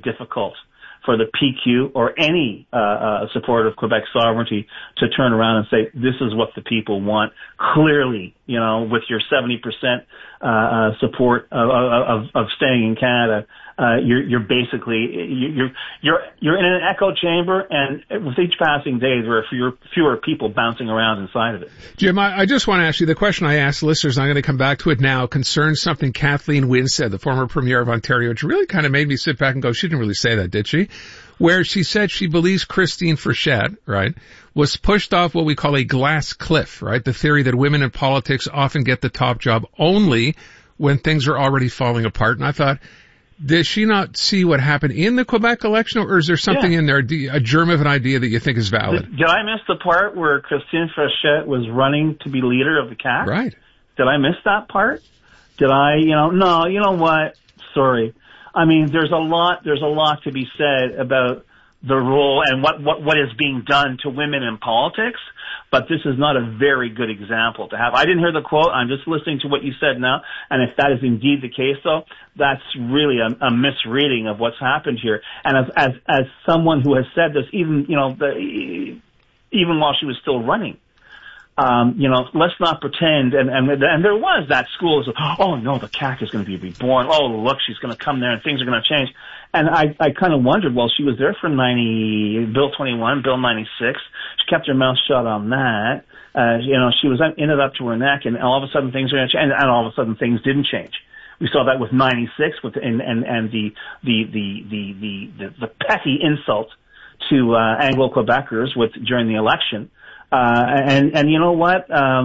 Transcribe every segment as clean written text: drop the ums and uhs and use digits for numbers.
difficult for the PQ or any supporter of Quebec sovereignty to turn around and say, this is what the people want. Clearly, with your 70% support of staying in Canada, you're basically you're in an echo chamber, and with each passing day, there are fewer people bouncing around inside of it. Jim, I just want to ask you the question I asked listeners. I'm going to come back to it now. Concerns something Kathleen Wynne said, the former premier of Ontario, which really kind of made me sit back and go, she didn't really say that, did she? Where she said she believes Christine Frechette, right, was pushed off what we call a glass cliff, right? The theory that women in politics often get the top job only when things are already falling apart. And I thought, does she not see what happened in the Quebec election, or is there something in there, a germ of an idea that you think is valid? Did I miss the part where Christine Frechette was running to be leader of the CAQ? Right. Did I miss that part? Did I, no, you know what? Sorry. I mean, there's a lot to be said about the role and what is being done to women in politics, but this is not a very good example to have. I didn't hear the quote. I'm just listening to what you said now. And if that is indeed the case, though, that's really a misreading of what's happened here. And as someone who has said this, even while she was still running, let's not pretend, and there was that school of, oh no, the CAQ is going to be reborn. Oh look, she's going to come there and things are going to change. And I kind of wondered, well, she was there for Bill 21, Bill 96. She kept her mouth shut on that. She was in it up to her neck, and all of a sudden things are going to change, and all of a sudden things didn't change. We saw that with 96 and the petty insult to Anglo-Quebecers during the election. And you know what? I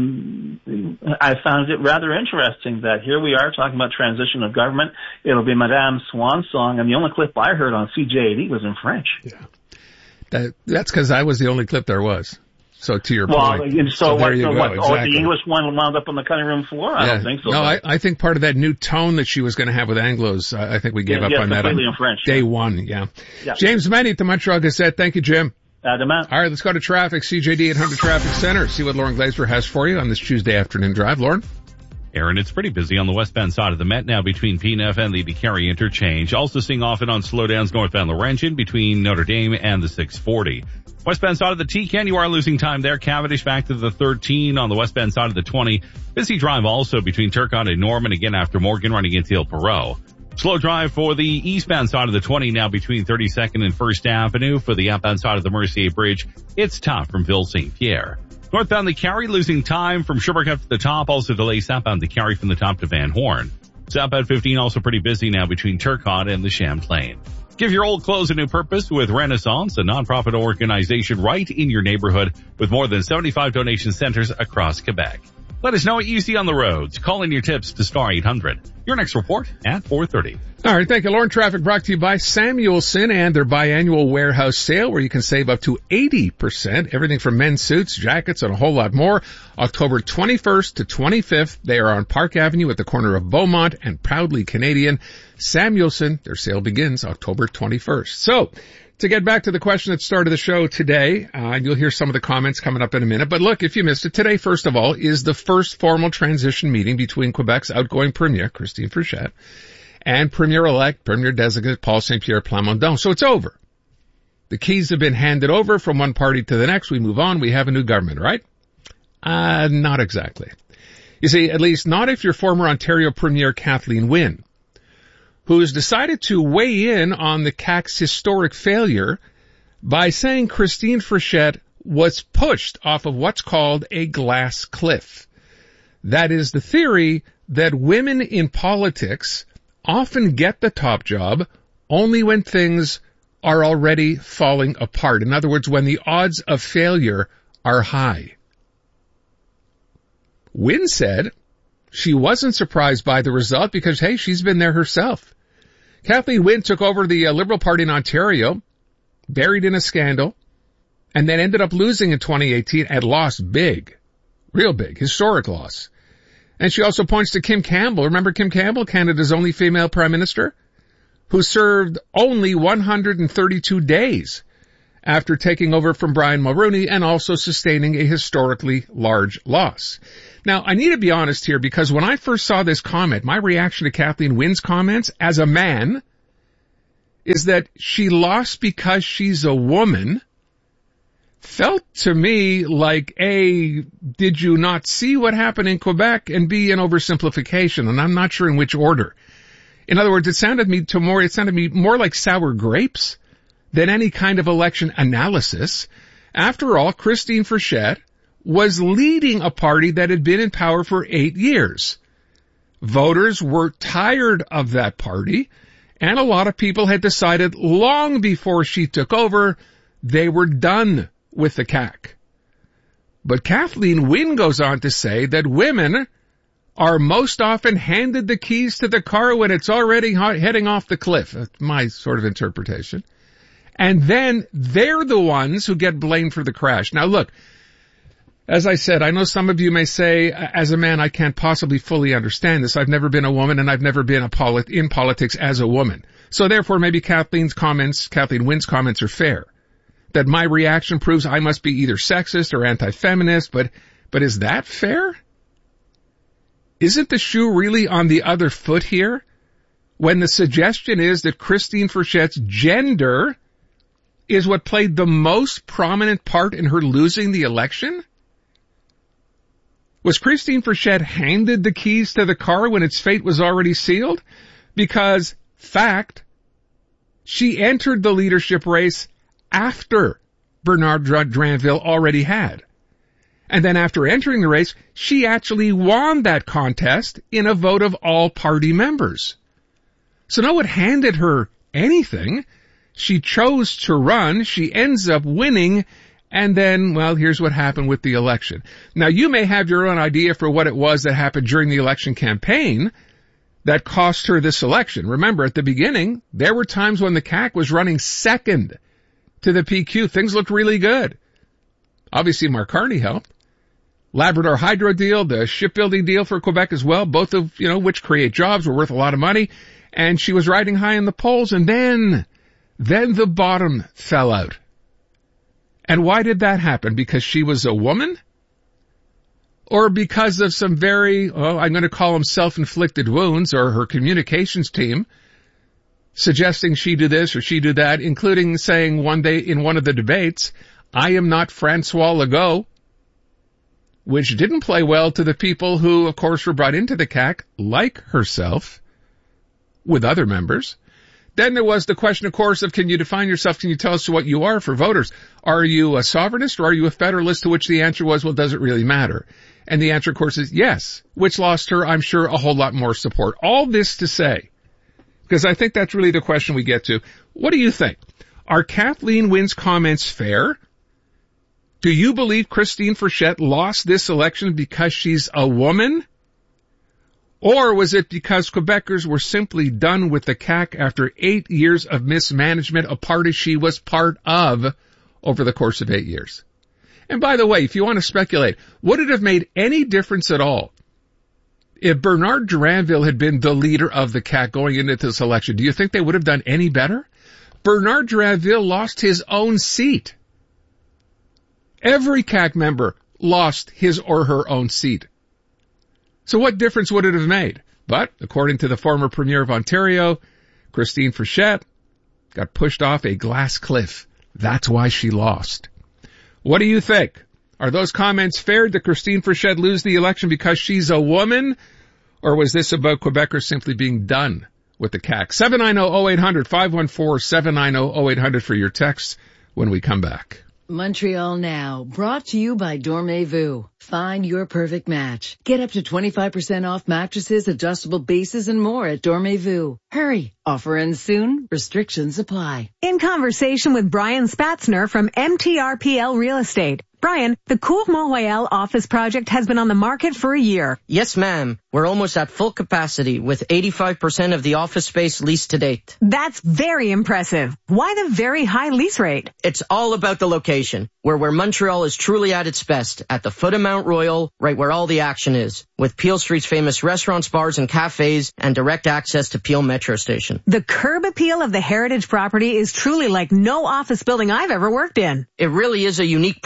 found it rather interesting that here we are talking about transition of government. It'll be Madame Swan's song, and the only clip I heard on CJAD was in French. Yeah. That's because I was the only clip there was. So to your point. So there you go. Exactly. Oh, the English one wound up on the cutting room floor? I don't think so. No, I think part of that new tone that she was going to have with Anglos, I think we gave up on that on in French, day one. Yeah. James Manny at the Montreal Gazette. Thank you, Jim. All right, let's go to traffic. CJD 800 Traffic Center. See what Lauren Glazer has for you on this Tuesday afternoon drive. Lauren? Aaron, it's pretty busy on the westbound side of the Met now between PNF and the Carey interchange. Also seeing off and on slowdowns northbound Laurentian between Notre Dame and the 640. Westbound side of the T-Can, you are losing time there. Cavendish back to the 13 on the westbound side of the 20. Busy drive also between Turcotte and Norman again after Morgan running into Il Perot. Slow drive for the eastbound side of the 20 now between 32nd and 1st Avenue. For the outbound side of the Mercier Bridge, it's tough from Ville St. Pierre. Northbound the Carey losing time from Sherbrooke up to the top. Also delays southbound the Carey from the top to Van Horn. Southbound 15 also pretty busy now between Turcotte and the Champlain. Give your old clothes a new purpose with Renaissance, a nonprofit organization right in your neighborhood with more than 75 donation centers across Quebec. Let us know what you see on the roads. Call in your tips to star 800. Your next report at 4:30. All right, thank you, Lauren. Traffic brought to you by Samuelson and their biannual warehouse sale where you can save up to 80%. Everything from men's suits, jackets, and a whole lot more. October 21st to 25th. They are on Park Avenue at the corner of Beaumont and Proudly Canadian. Samuelson, their sale begins October 21st. So, to get back to the question that started the show today, you'll hear some of the comments coming up in a minute. But look, if you missed it, today, first of all, is the first formal transition meeting between Quebec's outgoing premier, Christine Frechette, and Premier-elect, Premier-designate Paul Saint-Pierre Plamondon. So it's over. The keys have been handed over from one party to the next. We move on. We have a new government, right? Not exactly. You see, at least not if you're former Ontario Premier Kathleen Wynne, who has decided to weigh in on the CAQ's historic failure by saying Christine Frechette was pushed off of what's called a glass cliff. That is the theory that women in politics often get the top job only when things are already falling apart. In other words, when the odds of failure are high. Wynne said she wasn't surprised by the result because, hey, she's been there herself. Kathleen Wynne took over the Liberal Party in Ontario, buried in a scandal, and then ended up losing in 2018 and lost big, real big, historic loss. And she also points to Kim Campbell. Remember Kim Campbell, Canada's only female prime minister, who served only 132 days after taking over from Brian Mulroney and also sustaining a historically large loss. Now, I need to be honest here because when I first saw this comment, my reaction to Kathleen Wynne's comments as a man is that she lost because she's a woman felt to me like A, did you not see what happened in Quebec, and B, an oversimplification, and I'm not sure in which order. In other words, it sounded me more like sour grapes than any kind of election analysis. After all, Christine Frechette was leading a party that had been in power for 8 years. Voters were tired of that party, and a lot of people had decided long before she took over they were done with the CAQ. But Kathleen Wynne goes on to say that women are most often handed the keys to the car when it's already heading off the cliff. That's my sort of interpretation. And then they're the ones who get blamed for the crash. Now look, as I said, I know some of you may say, as a man, I can't possibly fully understand this. I've never been a woman, and I've never been in politics as a woman. So therefore, maybe Kathleen Wynne's comments are fair. That my reaction proves I must be either sexist or anti-feminist, but is that fair? Isn't the shoe really on the other foot here? When the suggestion is that Christine Frechette's gender is what played the most prominent part in her losing the election? Was Christine Frechette handed the keys to the car when its fate was already sealed? Because, fact, she entered the leadership race after Bernard Dranville already had. And then after entering the race, she actually won that contest in a vote of all party members. So no one handed her anything. She chose to run. She ends up winning. And then, well, here's what happened with the election. Now, you may have your own idea for what it was that happened during the election campaign that cost her this election. Remember, at the beginning, there were times when the CAQ was running second to the PQ. Things looked really good. Obviously, Mark Carney helped. Labrador Hydro deal, the shipbuilding deal for Quebec as well, both of, which create jobs, were worth a lot of money. And she was riding high in the polls, and then the bottom fell out. And why did that happen? Because she was a woman? Or because of some very, I'm going to call them self-inflicted wounds, or her communications team suggesting she do this or she do that, including saying one day in one of the debates, I am not Francois Legault, which didn't play well to the people who, of course, were brought into the CAQ, like herself, with other members. Then there was the question, of course, of can you define yourself? Can you tell us what you are for voters? Are you a sovereignist or are you a federalist? To which the answer was, well, does it really matter? And the answer, of course, is yes, which lost her, I'm sure, a whole lot more support. All this to say, because I think that's really the question we get to. What do you think? Are Kathleen Wynne's comments fair? Do you believe Christine Frechette lost this election because she's a woman? Or was it because Quebecers were simply done with the CAQ after 8 years of mismanagement, a party she was part of over the course of 8 years? And by the way, if you want to speculate, would it have made any difference at all if Bernard Dranville had been the leader of the CAQ going into this election? Do you think they would have done any better? Bernard Dranville lost his own seat. Every CAQ member lost his or her own seat. So what difference would it have made? But, according to the former Premier of Ontario, Christine Frechette got pushed off a glass cliff. That's why she lost. What do you think? Are those comments fair? Did Christine Frechette lose the election because she's a woman? Or was this about Quebecers simply being done with the CAQ? 790-0800, 514-790-0800 for your texts when we come back. Montreal Now, brought to you by Dormez-vous. Find your perfect match. Get up to 25% off mattresses, adjustable bases, and more at Dormez-vous. Hurry. Offer ends soon. Restrictions apply. In conversation with Brian Spatzner from MTRPL Real Estate. Brian, the Cour Mont-Royal office project has been on the market for a year. Yes, ma'am. We're almost at full capacity with 85% of the office space leased to date. That's very impressive. Why the very high lease rate? It's all about the location. We're where Montreal is truly at its best, at the foot of Mount Royal, right where all the action is, with Peel Street's famous restaurants, bars, and cafes, and direct access to Peel Metro Station. The curb appeal of the heritage property is truly like no office building I've ever worked in. It really is a unique property.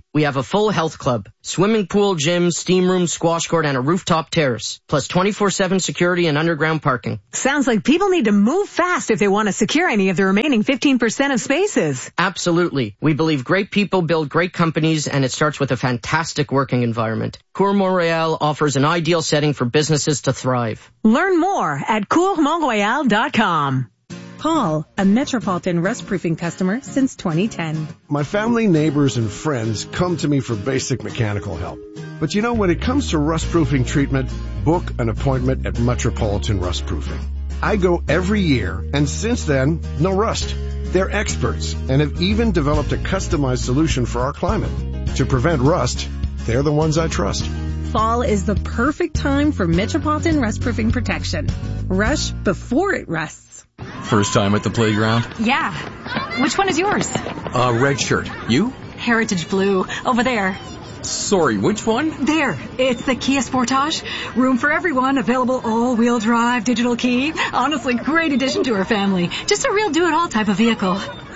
Absolutely. We have a full health club, swimming pool, gym, steam room, squash court, and a rooftop terrace, plus 24/7 security and underground parking. Sounds like people need to move fast if they want to secure any of the remaining 15% of spaces. Absolutely. We believe great people build great companies, and it starts with a fantastic working environment. Cour Montréal offers an ideal setting for businesses to thrive. Learn more at courmontroyal.com. Paul, a Metropolitan rust-proofing customer since 2010. My family, neighbors, and friends come to me for basic mechanical help. But you know, when it comes to rust-proofing treatment, book an appointment at Metropolitan Rust-Proofing. I go every year, and since then, no rust. They're experts and have even developed a customized solution for our climate. To prevent rust, they're the ones I trust. Fall is the perfect time for Metropolitan rust-proofing protection. Rush before it rusts. First time at the playground? Yeah. Which one is yours? Red shirt. You? Heritage Blue. Over there. Sorry, which one? There. It's the Kia Sportage. Room for everyone. Available all-wheel drive, digital key. Honestly, great addition to our family. Just a real do-it-all type of vehicle.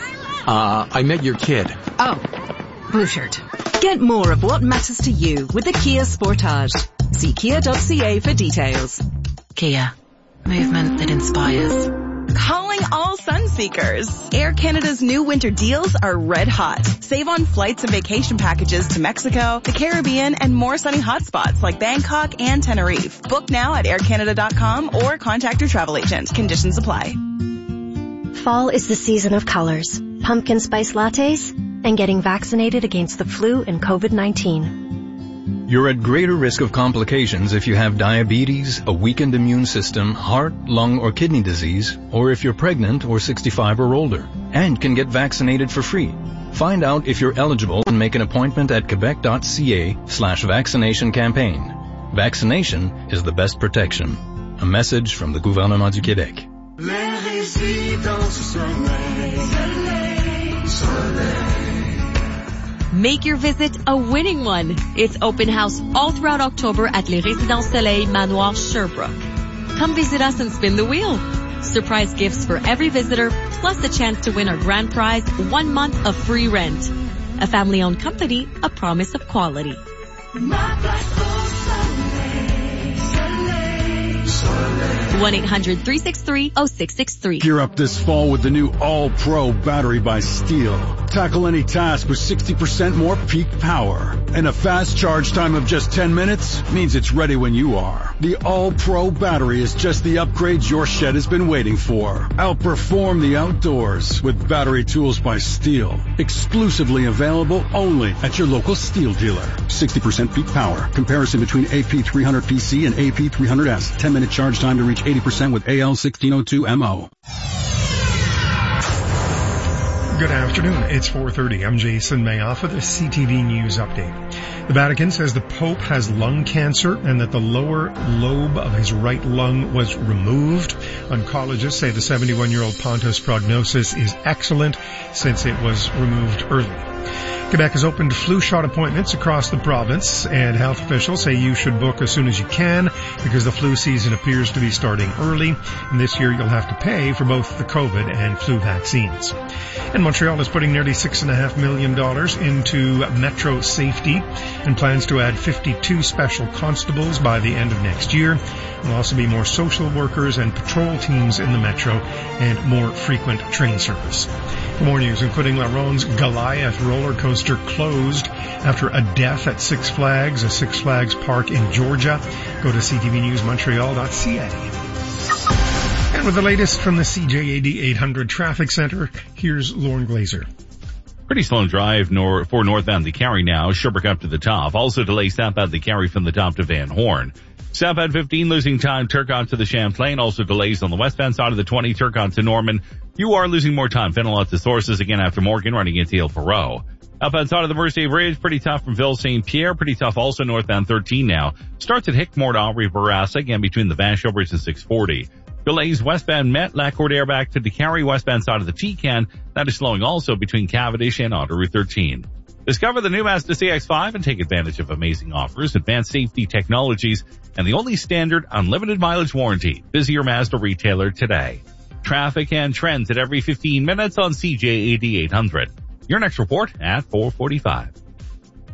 I met your kid. Oh. Blue shirt. Get more of what matters to you with the Kia Sportage. See kia.ca for details. Kia. Movement that inspires. Calling all sun seekers. Air Canada's new winter deals are red hot. Save on flights and vacation packages to Mexico, the Caribbean, and more sunny hotspots like Bangkok and Tenerife. Book now at aircanada.com or contact your travel agent. Conditions apply. Fall is the season of colors, pumpkin spice lattes, and getting vaccinated against the flu and COVID-19. You're at greater risk of complications if you have diabetes, a weakened immune system, heart, lung, or kidney disease, or if you're pregnant or 65 or older, and can get vaccinated for free. Find out if you're eligible and make an appointment at quebec.ca/vaccination campaign. Vaccination is the best protection. A message from the Gouvernement du Québec. Les résidences soleil, soleil, soleil. Make your visit a winning one. It's open house all throughout October at Les Résidences Soleil Manoir Sherbrooke. Come visit us and spin the wheel. Surprise gifts for every visitor, plus a chance to win our grand prize, 1 month of free rent. A family-owned company, a promise of quality. 1-800-363-0663. Gear up this fall with the new All-Pro battery by Steel. Tackle any task with 60% more peak power. And a fast charge time of just 10 minutes means it's ready when you are. The All-Pro battery is just the upgrade your shed has been waiting for. Outperform the outdoors with battery tools by Steel. Exclusively available only at your local Steel dealer. 60% peak power. Comparison between AP300PC and AP300S. 10-minute charge time to reach 80% with AL1602MO. Good afternoon. It's 4:30. I'm Jason Mayoff with a CTV News update. The Vatican says the Pope has lung cancer and that the lower lobe of his right lung was removed. Oncologists say the 71-year-old Pontiff's prognosis is excellent since it was removed early. Quebec has opened flu shot appointments across the province, and health officials say you should book as soon as you can because the flu season appears to be starting early, and this year you'll have to pay for both the COVID and flu vaccines. And Montreal is putting nearly $6.5 million into metro safety and plans to add 52 special constables by the end of next year. There'll also be more social workers and patrol teams in the metro and more frequent train service. For more news, including La Ronde's Goliath roller coaster closed after a death at Six Flags, a Six Flags park in Georgia. Go to ctvnewsmontreal.ca. And with the latest from the CJAD 800 Traffic Center, here's Lauren Glazer. Pretty slow drive for northbound the Carry now, Sherbrooke up to the top. Also delay southbound the Carry from the top to Van Horn. Southbound 15 losing time, Turcotte to the Champlain. Also delays on the westbound side of the 20, Turcotte to Norman. You are losing more time, Fenelon to Sources again after Morgan running into Ile Perrot. Outbound side of the Mercier Bridge, pretty tough from Ville St. Pierre, pretty tough also northbound 13 now. Starts at Hickmore to Henri Bourassa, again between the Vachon Bridge and 640. Delays westbound Met, Lac-Cordaire back to DeCarry, westbound side of the Tecan. That is slowing also between Cavendish and Autoroute 13. Discover the new Mazda CX-5 and take advantage of amazing offers, advanced safety technologies, and the only standard unlimited mileage warranty. Visit your Mazda retailer today. Traffic and trends at every 15 minutes on CJAD 800. Your next report at 4:45.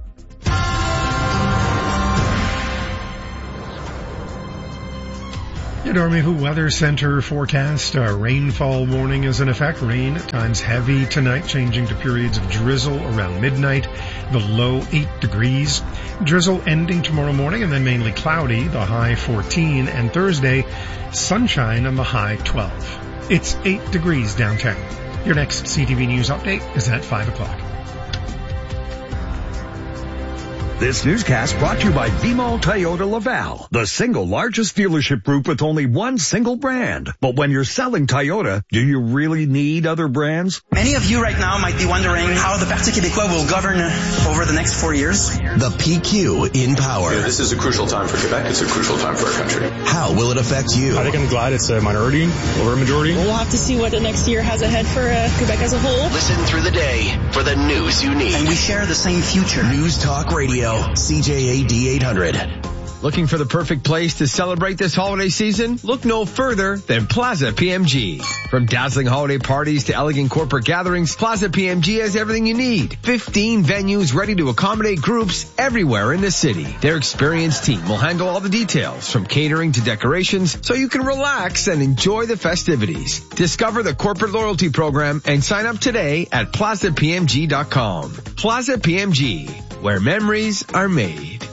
Your Dormez-vous Weather Center forecast. A rainfall warning is in effect. Rain at times heavy tonight, changing to periods of drizzle around midnight. The low 8 degrees. Drizzle ending tomorrow morning and then mainly cloudy. The high 14. And Thursday, sunshine and the high 12. It's 8 degrees downtown. Your next CTV News update is at 5 o'clock. This newscast brought to you by BMO Toyota Laval, the single largest dealership group with only one single brand. But when you're selling Toyota, do you really need other brands? Many of you right now might be wondering how the Parti Québécois will govern over the next 4 years. The PQ in power. Yeah, this is a crucial time for Quebec. It's a crucial time for our country. How will it affect you? I think I'm glad it's a minority over a majority. We'll have to see what the next year has ahead for Quebec as a whole. Listen through the day for the news you need. And we share the same future. News Talk Radio. CJAD 800. Looking for the perfect place to celebrate this holiday season? Look no further than Plaza PMG. From dazzling holiday parties to elegant corporate gatherings, Plaza PMG has everything you need. 15 venues ready to accommodate groups everywhere in the city. Their experienced team will handle all the details, from catering to decorations, so you can relax and enjoy the festivities. Discover the corporate loyalty program and sign up today at plazapmg.com. Plaza PMG, where memories are made.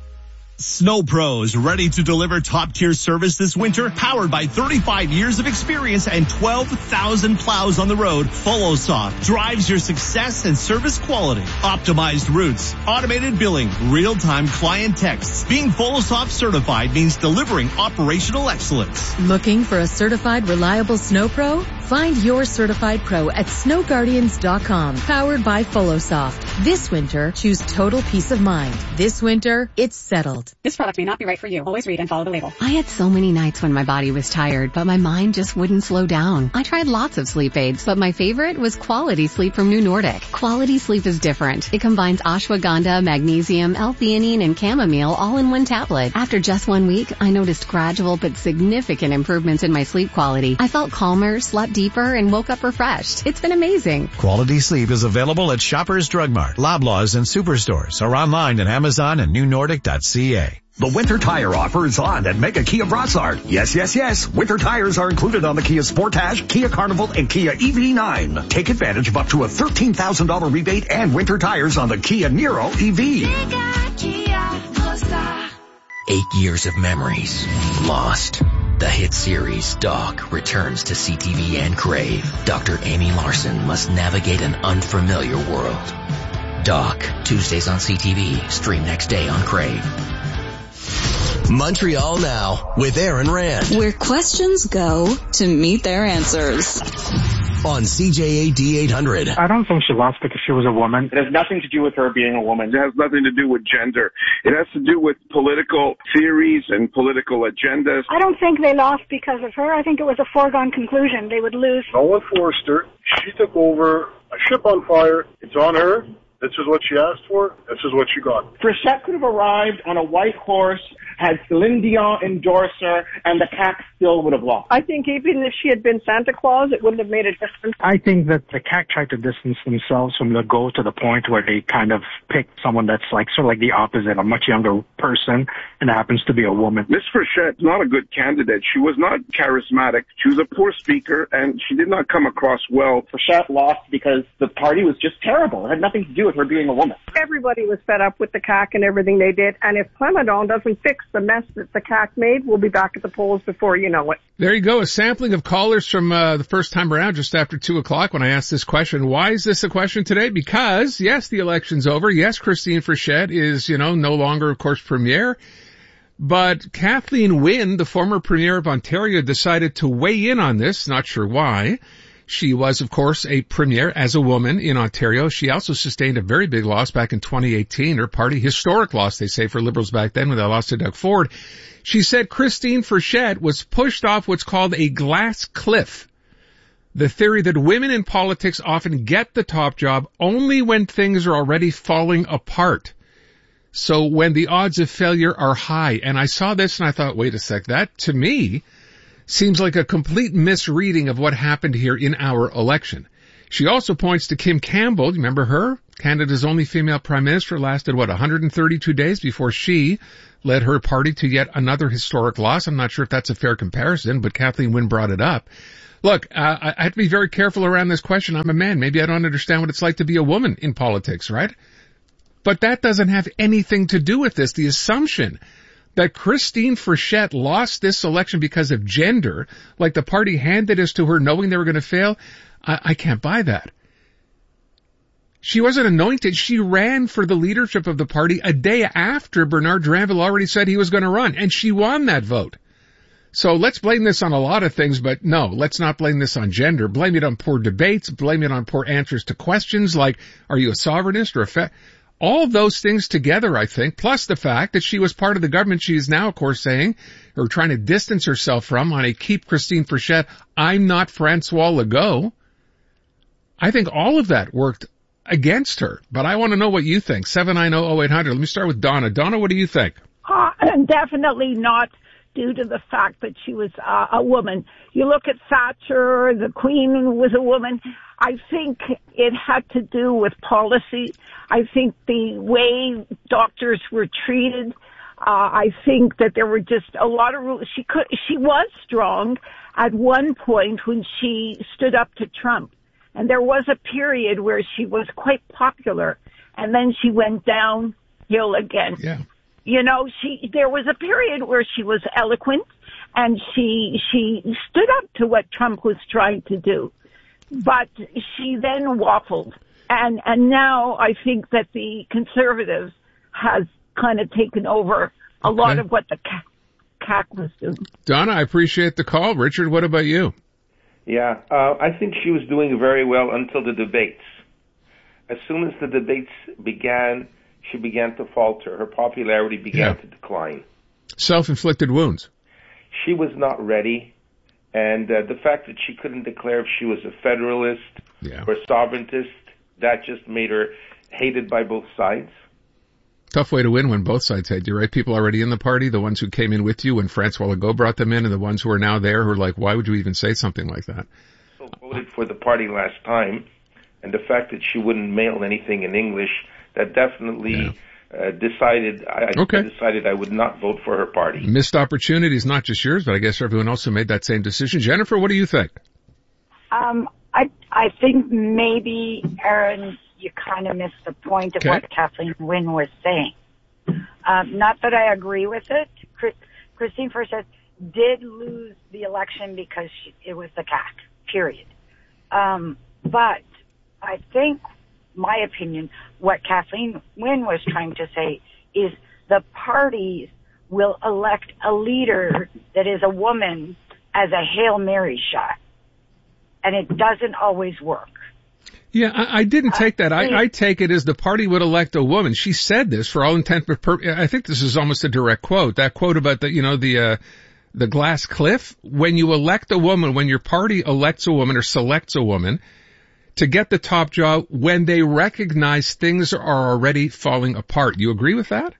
Snow Pros, ready to deliver top-tier service this winter, powered by 35 years of experience and 12,000 plows on the road. FollowSoft drives your success and service quality. Optimized routes, automated billing, real-time client texts. Being FollowSoft certified means delivering operational excellence. Looking for a certified, reliable Snow Pro? Find your certified pro at snowguardians.com, powered by FollowSoft. This winter, choose total peace of mind. This winter, it's settled. This product may not be right for you. Always read and follow the label. I had so many nights when my body was tired, but my mind just wouldn't slow down. I tried lots of sleep aids, but my favorite was Quality Sleep from New Nordic. Quality Sleep is different. It combines ashwagandha, magnesium, L-theanine, and chamomile all in one tablet. After just 1 week, I noticed gradual but significant improvements in my sleep quality. I felt calmer, slept deeper, and woke up refreshed. It's been amazing. Quality Sleep is available at Shoppers Drug Mart, Loblaws, and Superstores, or online at Amazon and newnordic.ca. The winter tire offer is on at Mega Kia Brossard. Yes. Winter tires are included on the Kia Sportage, Kia Carnival, and Kia EV9. Take advantage of up to a $13,000 rebate and winter tires on the Kia Niro EV. 8 years of memories lost. The hit series Doc returns to CTV and Crave. Dr. Amy Larson must navigate an unfamiliar world. Doc, Tuesdays on CTV, stream next day on Crave. Montreal Now with Aaron Rand. Where questions go to meet their answers. On CJAD 800. I don't think she lost because she was a woman. It has nothing to do with her being a woman. It has nothing to do with gender. It has to do with political theories and political agendas. I don't think they lost because of her. I think it was a foregone conclusion. They would lose. No one forced her. She took over a ship on fire. It's on her. This is what she asked for. This is what she got. Frechette could have arrived on a white horse, had Celine Dion endorse her, and the CAQ still would have lost. I think even if she had been Santa Claus, it wouldn't have made a difference. I think that the CAQ tried to distance themselves from the goal to the point where they kind of pick someone that's like sort of like the opposite, a much younger person, and happens to be a woman. Miss Frechette's not a good candidate. She was not charismatic. She was a poor speaker, and she did not come across well. Frechette lost because the party was just terrible. It had nothing to do with her being a woman. Everybody was fed up with the CAQ and everything they did, and if Plamondon doesn't fix the mess that the CAQ made, we'll be back at the polls before you know it. There you go, a sampling of callers from the first time around just after 2 o'clock when I asked this question. Why is this a question today? Because, yes, the election's over. Yes, Christine Frechette is, no longer, of course, premier. But Kathleen Wynne, the former premier of Ontario, decided to weigh in on this, not sure why. She was, of course, a premier as a woman in Ontario. She also sustained a very big loss back in 2018. Her party, historic loss, they say, for Liberals back then when they lost to Doug Ford. She said Christine Frechette was pushed off what's called a glass cliff. The theory that women in politics often get the top job only when things are already falling apart. So when the odds of failure are high. And I saw this and I thought, wait a sec, that to me seems like a complete misreading of what happened here in our election. She also points to Kim Campbell. You remember her? Canada's only female prime minister, lasted, 132 days before she led her party to yet another historic loss. I'm not sure if that's a fair comparison, but Kathleen Wynne brought it up. Look, I have to be very careful around this question. I'm a man. Maybe I don't understand what it's like to be a woman in politics, right? But that doesn't have anything to do with this. The assumption that Christine Frechette lost this election because of gender, like the party handed us to her knowing they were going to fail, I can't buy that. She wasn't anointed. She ran for the leadership of the party a day after Bernard Dranville already said he was going to run, and she won that vote. So let's blame this on a lot of things, but no, let's not blame this on gender. Blame it on poor debates. Blame it on poor answers to questions like, are you a sovereignist or a all those things together, I think, plus the fact that she was part of the government she is now, of course, saying, or trying to distance herself from on a keep Christine Frechette, I'm not Francois Legault. I think all of that worked against her, but I want to know what you think. 790-0800. Let me start with Donna. Donna, what do you think? Definitely not due to the fact that she was a woman. You look at Thatcher, the Queen was a woman. I think it had to do with policy. I think the way doctors were treated. I think that there were just a lot of rules. She was strong at one point when she stood up to Trump. And there was a period where she was quite popular, and then she went downhill again. Yeah. You know, there was a period where she was eloquent, and she stood up to what Trump was trying to do. But she then waffled. And now I think that the Conservatives has kind of taken over a lot of what the CAC was doing. Donna, I appreciate the call. Richard, what about you? Yeah, I think she was doing very well until the debates. As soon as the debates began, she began to falter. Her popularity began to decline. Self-inflicted wounds. She was not ready, and the fact that she couldn't declare if she was a federalist or a sovereigntist, that just made her hated by both sides. Tough way to win when both sides hate you, right? People already in the party, the ones who came in with you when Francois Legault brought them in, and the ones who are now there who are like, why would you even say something like that? So voted for the party last time, and the fact that she wouldn't mail anything in English, that definitely decided I would not vote for her party. Missed opportunities, not just yours, but I guess everyone else who made that same decision. Jennifer, what do you think? I think maybe, Aaron, you kind of missed the point of what Kathleen Wynne was saying. Not that I agree with it. Christine Frechette did lose the election because it was the CAC, period. But I think, my opinion, what Kathleen Wynne was trying to say is the parties will elect a leader that is a woman as a Hail Mary shot. And it doesn't always work. Yeah, I didn't take that. I take it as the party would elect a woman. She said this for all intent but purpose. I think this is almost a direct quote. That quote about the glass cliff. When you elect a woman, when your party elects a woman or selects a woman to get the top job, when they recognize things are already falling apart. You agree with that?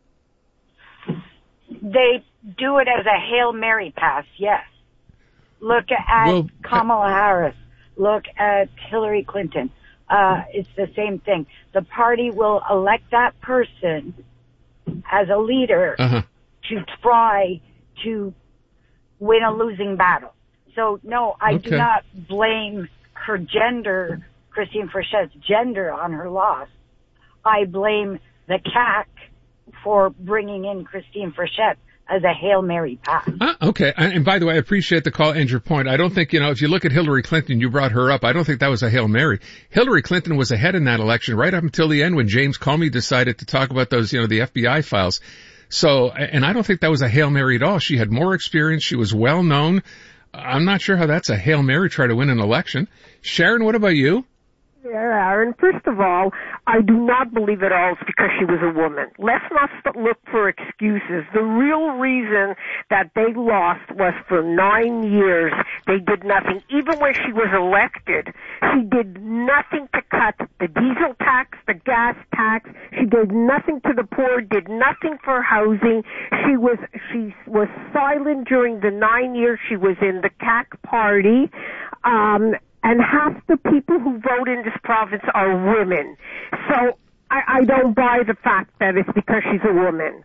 They do it as a Hail Mary pass, yes. Look at Kamala Harris. Look at Hillary Clinton. It's the same thing. The party will elect that person as a leader to try to win a losing battle. So, no, I do not blame her gender, Christine Frechette's gender, on her loss. I blame the CAC for bringing in Christine Frechette as a Hail Mary pass. Okay. And by the way, I appreciate the call and your point. I don't think, if you look at Hillary Clinton, you brought her up. I don't think that was a Hail Mary. Hillary Clinton was ahead in that election right up until the end when James Comey decided to talk about those, the FBI files. So, and I don't think that was a Hail Mary at all. She had more experience. She was well known. I'm not sure how that's a Hail Mary try to win an election. Sharon, what about you? Aaron, first of all, I do not believe at all it's because she was a woman. Let's not look for excuses. The real reason that they lost was for 9 years they did nothing. Even when she was elected, she did nothing to cut the diesel tax, the gas tax. She did nothing to the poor, did nothing for housing. She was silent during the 9 years she was in the CAC party. And half the people who vote in this province are women. So I don't buy the fact that it's because she's a woman.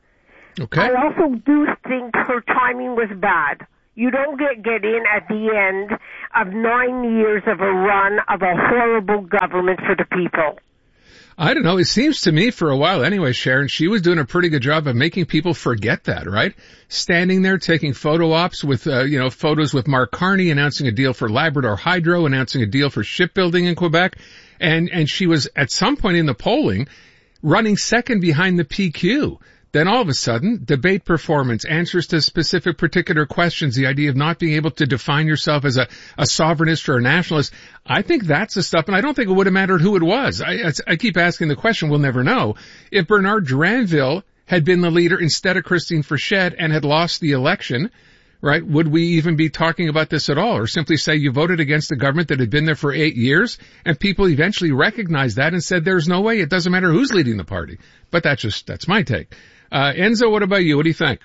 Okay. I also do think her timing was bad. You don't get in at the end of 9 years of a run of a horrible government for the people. I don't know. It seems to me for a while anyway, Sharon, she was doing a pretty good job of making people forget that, right? Standing there taking photo ops with, photos with Mark Carney announcing a deal for Labrador Hydro, announcing a deal for shipbuilding in Quebec. And she was at some point in the polling running second behind the PQ. Then all of a sudden, debate performance, answers to specific particular questions, the idea of not being able to define yourself as a sovereignist or a nationalist. I think that's the stuff, and I don't think it would have mattered who it was. I keep asking the question, we'll never know. If Bernard Dranville had been the leader instead of Christine Frechette and had lost the election, right, would we even be talking about this at all? Or simply say you voted against a government that had been there for 8 years, and people eventually recognized that and said there's no way, it doesn't matter who's leading the party. But that's my take. Enzo, what about you? What do you think?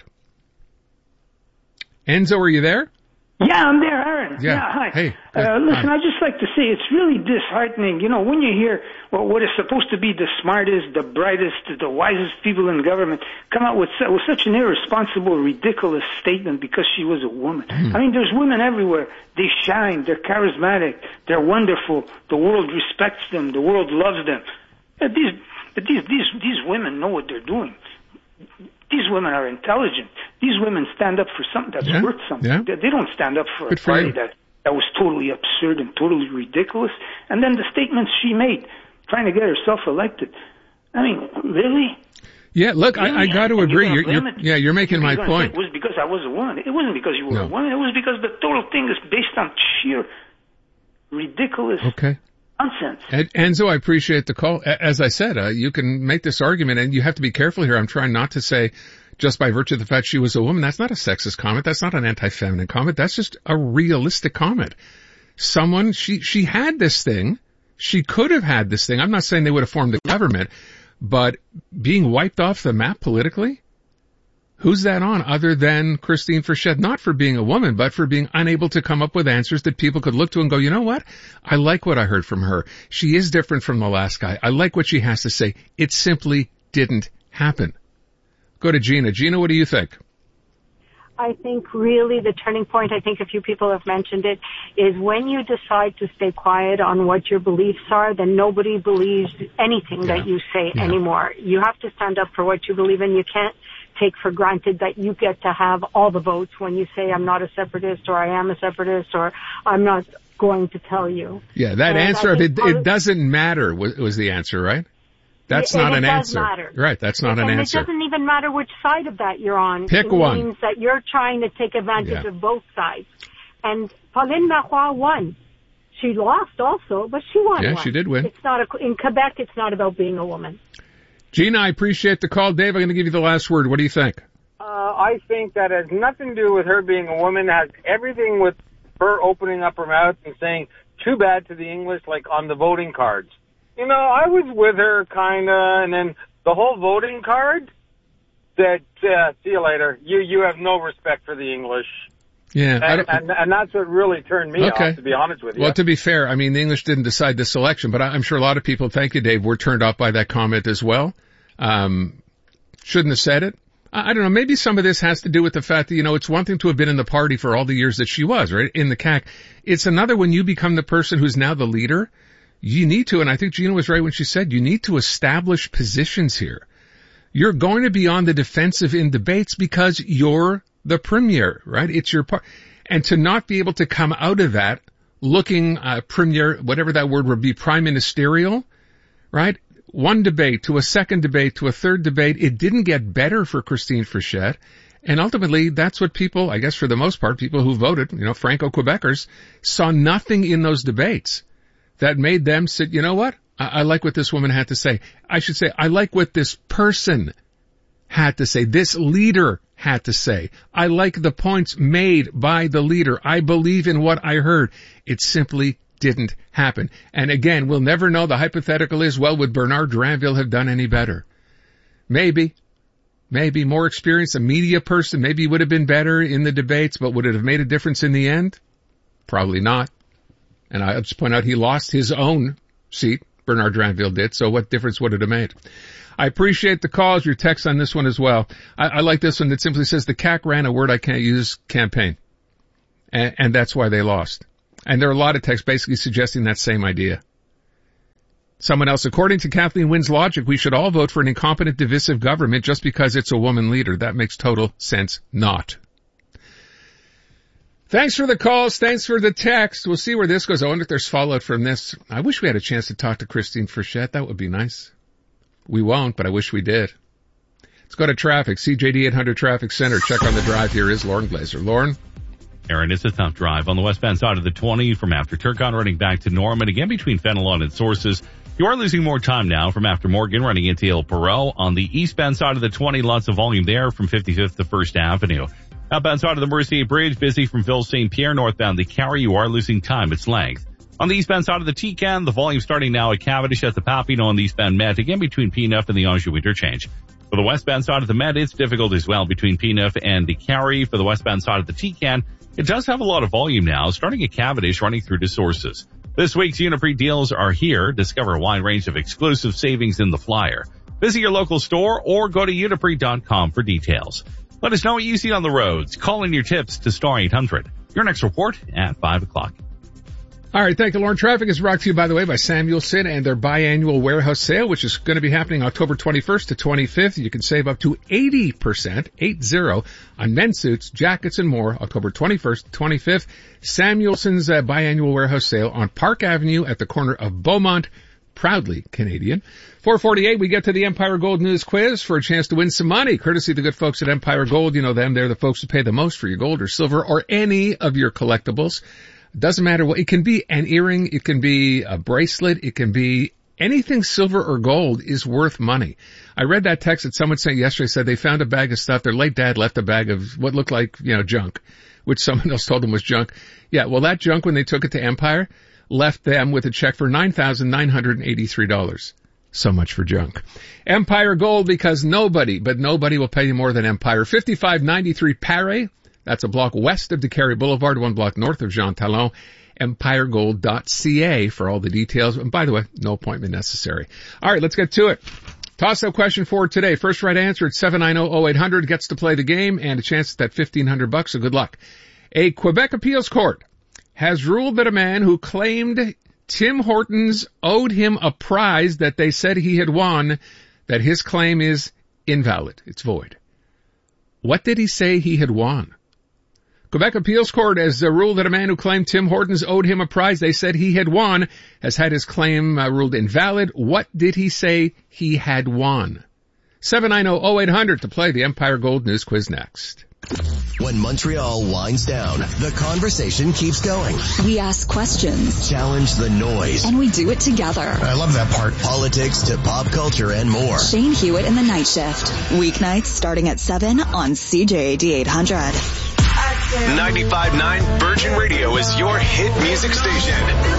Enzo, are you there? Yeah, I'm there, Aaron. Yeah, hi. Hey. Listen, I'd just like to say it's really disheartening. You know, when you hear what is supposed to be the smartest, the brightest, the wisest people in government come out with such an irresponsible, ridiculous statement because she was a woman. I mean, there's women everywhere. They shine. They're charismatic. They're wonderful. The world respects them. The world loves them. These women know what they're doing. These women are intelligent. These women stand up for something that's worth something. Yeah. They don't stand up for a party that was totally absurd and totally ridiculous. And then the statements she made, trying to get herself elected. I mean, really? Yeah, look, really? I got to agree. You're making my point. It was because I was a woman. It wasn't because you were a woman. It was because the total thing is based on sheer ridiculous nonsense. Enzo, I appreciate the call. As I said, you can make this argument, and you have to be careful here. I'm trying not to say just by virtue of the fact she was a woman. That's not a sexist comment. That's not an anti-feminine comment. That's just a realistic comment. She had this thing. She could have had this thing. I'm not saying they would have formed a government, but being wiped off the map politically? Who's that on other than Christine Frechette? Not for being a woman, but for being unable to come up with answers that people could look to and go, you know what? I like what I heard from her. She is different from the last guy. I like what she has to say. It simply didn't happen. Go to Gina. Gina, what do you think? I think really the turning point, I think a few people have mentioned it, is when you decide to stay quiet on what your beliefs are, then nobody believes anything that you say anymore. You have to stand up for what you believe in. You can't take for granted that you get to have all the votes when you say I'm not a separatist or I am a separatist or I'm not going to tell you. Yeah, that answer of it doesn't matter was the answer, right? That's not an answer. Matter. Right, that's not an answer. It doesn't even matter which side of that you're on. Pick one. It means that you're trying to take advantage of both sides. And Pauline Marois won. She lost also, but she won. Yeah, she did win. In Quebec, it's not about being a woman. Gina, I appreciate the call. Dave, I'm going to give you the last word. What do you think? I think that has nothing to do with her being a woman. It has everything with her opening up her mouth and saying, too bad to the English, like on the voting cards. You know, I was with her, kind of, and then the whole voting card said, see you later. You have no respect for the English. Yeah. And that's what really turned me off, to be honest with you. Well, to be fair, I mean, the English didn't decide this election, but I'm sure a lot of people, thank you, Dave, were turned off by that comment as well. Shouldn't have said it. I don't know, maybe some of this has to do with the fact that, it's one thing to have been in the party for all the years that she was, right, in the CAQ. It's another when you become the person who's now the leader. You need to, and I think Gina was right when she said, you need to establish positions here. You're going to be on the defensive in debates because you're the premier, right? It's your part. And to not be able to come out of that looking premier, whatever that word would be, prime ministerial, right? One debate to a second debate to a third debate. It didn't get better for Christine Frechette. And ultimately, that's what people, I guess for the most part, people who voted, Franco-Quebecers, saw nothing in those debates that made them say, you know what? I like what this woman had to say. I should say, I like what this person had to say. This leader had to say. I like the points made by the leader. I believe in what I heard. It simply didn't happen. And again, we'll never know. The hypothetical is, well, would Bernard Dranville have done any better? Maybe more experienced, a media person, maybe he would have been better in the debates, but would it have made a difference in the end? Probably not. And I'll just point out he lost his own seat. Bernard Dranville did. So what difference would it have made? I appreciate the calls, your text on this one as well. I like this one that simply says the CAC ran a word I can't use campaign. And that's why they lost. And there are a lot of texts basically suggesting that same idea. Someone else, according to Kathleen Wynn's logic, we should all vote for an incompetent, divisive government just because it's a woman leader. That makes total sense not. Thanks for the calls. Thanks for the text. We'll see where this goes. I wonder if there's fallout from this. I wish we had a chance to talk to Christine Frechette. That would be nice. We won't, but I wish we did. Let's go to traffic. CJD 800 Traffic Center. Check on the drive. Here is Lauren Glazer. Lauren? Aaron, it's a tough drive on the westbound side of the 20 from after Turcon running back to Norman. Again, between Fenelon and Sources. You are losing more time now from after Morgan running into El Perot. On the eastbound side of the 20, lots of volume there from 55th to 1st Avenue. Outbound side of the Mercier Bridge, busy from Ville St. Pierre northbound to Carrie. You are losing time. It's length. On the eastbound side of the Tecan, the volume starting now at Cavendish at the Papineau on the eastbound Met, again between P9 and the Anjou interchange. For the westbound side of the Met, it's difficult as well between P9 and the Carrie. For the westbound side of the Tecan, it does have a lot of volume now, starting at Cavendish running through to Sources. This week's Uniprix deals are here. Discover a wide range of exclusive savings in the flyer. Visit your local store or go to uniprix.com for details. Let us know what you see on the roads. Call in your tips to Star 800. Your next report at 5 o'clock. All right, thank you, Lauren. Traffic is brought to you, by the way, by Samuelson and their biannual warehouse sale, which is going to be happening October 21st to 25th. You can save up to 80%, 80, on men's suits, jackets, and more, October 21st to 25th. Samuelson's biannual warehouse sale on Park Avenue at the corner of Beaumont. Proudly Canadian. 448, we get to the Empire Gold News Quiz for a chance to win some money, courtesy of the good folks at Empire Gold. You know them. They're the folks who pay the most for your gold or silver or any of your collectibles. Doesn't matter what. It can be an earring. It can be a bracelet. It can be anything silver or gold is worth money. I read that text that someone sent yesterday, said they found a bag of stuff. Their late dad left a bag of what looked like, junk, which someone else told them was junk. Yeah, well, that junk, when they took it to Empire, left them with a check for $9,983. So much for junk. Empire Gold, because nobody will pay you more than Empire. 5593 Paris. That's a block west of DeCarry Boulevard, 1 block north of Jean Talon. EmpireGold.ca for all the details. And by the way, no appointment necessary. All right, let's get to it. Toss-up question for today. First right answer at 790-0800 gets to play the game and a chance at that $1,500. So good luck. A Quebec appeals court has ruled that a man who claimed Tim Hortons owed him a prize that they said he had won, that his claim is invalid. It's void. What did he say he had won? Quebec Appeals Court has ruled that a man who claimed Tim Hortons owed him a prize they said he had won has had his claim ruled invalid. What did he say he had won? 790-0800 to play the Empire Gold News Quiz next. When Montreal winds down, the conversation keeps going. We ask questions. Challenge the noise. And we do it together. I love that part. Politics to pop culture and more. Shane Hewitt in the Night Shift. Weeknights starting at 7 on CJAD 800. 95.9 Virgin Radio is your hit music station.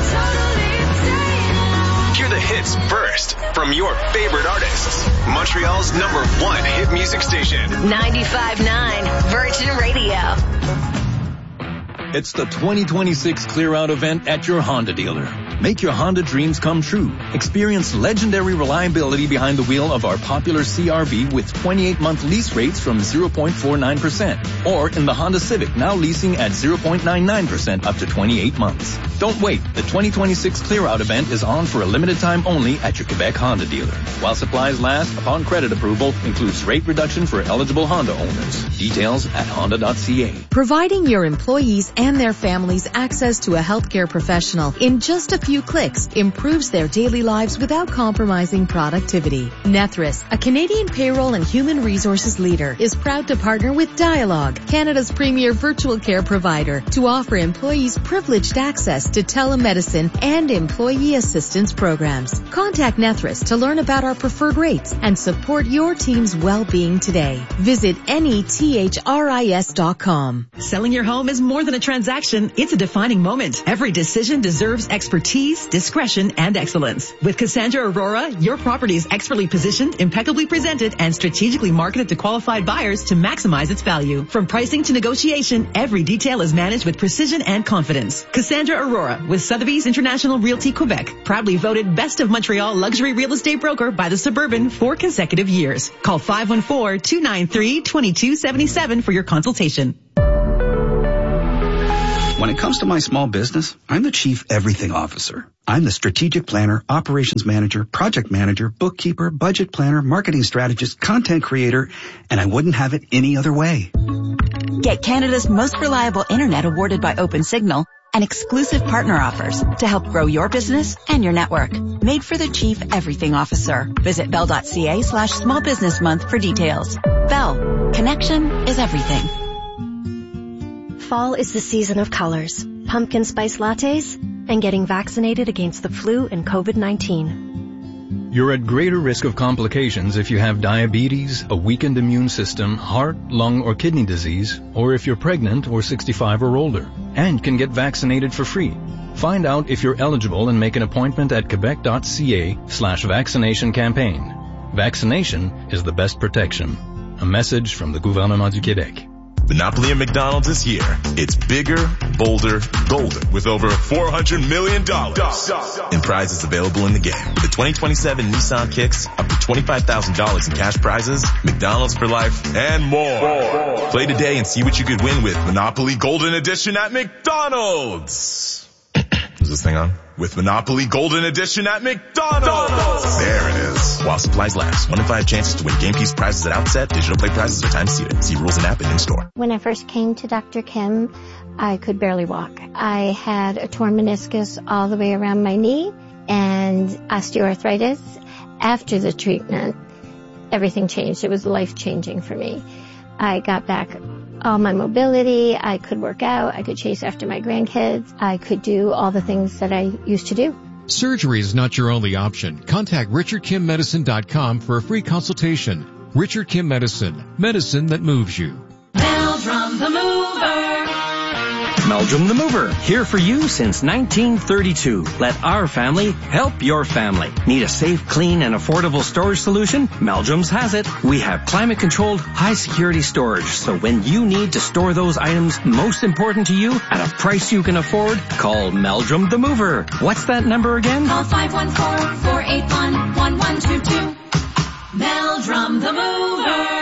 Hear the hits first from your favorite artists. Montreal's #1 hit music station. 95.9 Virgin Radio. It's the 2026 Clear Out event at your Honda dealer. Make your Honda dreams come true. Experience legendary reliability behind the wheel of our popular CR-V with 28-month lease rates from 0.49%. Or in the Honda Civic, now leasing at 0.99% up to 28 months. Don't wait. The 2026 Clear Out event is on for a limited time only at your Quebec Honda dealer. While supplies last, upon credit approval, includes rate reduction for eligible Honda owners. Details at honda.ca. Providing your employees and their families access to a healthcare professional in just a few clicks improves their daily lives without compromising productivity. Nethris, a Canadian payroll and human resources leader, is proud to partner with Dialogue, Canada's premier virtual care provider, to offer employees privileged access to telemedicine and employee assistance programs. Contact Nethris to learn about our preferred rates and support your team's well-being today. Visit nethris.com. Selling your home is more than a transaction. It's a defining moment. Every decision deserves expertise, discretion, and excellence. With Cassandra Aurora, your property is expertly positioned, impeccably presented, and strategically marketed to qualified buyers to maximize its value. From pricing to negotiation, every detail is managed with precision and confidence. Cassandra Aurora Aurora with Sotheby's International Realty Quebec, proudly voted Best of Montreal Luxury Real Estate Broker by the Suburban 4 consecutive years. Call 514-293-2277 for your consultation. When it comes to my small business, I'm the Chief Everything Officer. I'm the strategic planner, operations manager, project manager, bookkeeper, budget planner, marketing strategist, content creator, and I wouldn't have it any other way. Get Canada's most reliable internet awarded by OpenSignal and exclusive partner offers to help grow your business and your network. Made for the Chief Everything Officer. Visit bell.ca/small business month for details. Bell. Connection is everything. Fall is the season of colors, pumpkin spice lattes, and getting vaccinated against the flu and COVID-19. You're at greater risk of complications if you have diabetes, a weakened immune system, heart, lung, or kidney disease, or if you're pregnant or 65 or older, and can get vaccinated for free. Find out if you're eligible and make an appointment at quebec.ca/vaccination campaign. Vaccination is the best protection. A message from the Gouvernement du Québec. Monopoly at McDonald's is here. It's bigger, bolder, golden, with over $400 million in prizes available in the game. The 2027 Nissan Kicks, up to $25,000 in cash prizes, McDonald's for life, and more. Play today and see what you could win with Monopoly Golden Edition at McDonald's. Is this thing on? With Monopoly Golden Edition at McDonald's. There it is. While supplies last. 1 in 5 chances to win game piece prizes at outset. Digital play prizes are time seated. See rules and app in store. When I first came to Dr. Kim, I could barely walk. I had a torn meniscus all the way around my knee and osteoarthritis. After the treatment, everything changed. It was life-changing for me. I got back all my mobility. I could work out. I could chase after my grandkids. I could do all the things that I used to do. Surgery is not your only option. Contact RichardKimMedicine.com for a free consultation. Richard Kim Medicine. Medicine that moves you. Meldrum the Mover. Meldrum the Mover, here for you since 1932. Let our family help your family. Need a safe, clean, and affordable storage solution? Meldrum's has it. We have climate-controlled, high-security storage, so when you need to store those items most important to you at a price you can afford, call Meldrum the Mover. What's that number again? Call 514-481-1122. Meldrum the Mover.